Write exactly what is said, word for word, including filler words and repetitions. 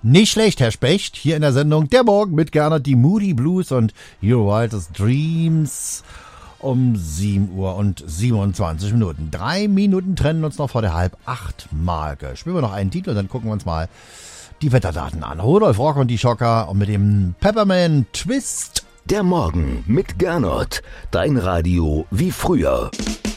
Nicht schlecht, Herr Specht, hier in der Sendung Der Morgen mit Gernot, die Moody Blues und Your Wildest Dreams um sieben Uhr und siebenundzwanzig Minuten. Drei Minuten trennen uns noch vor der halb acht Marke. Spielen wir noch einen Titel und dann gucken wir uns mal die Wetterdaten an. Rudolf Rock und die Schocker und mit dem Pepperman Twist. Der Morgen mit Gernot, dein Radio wie früher.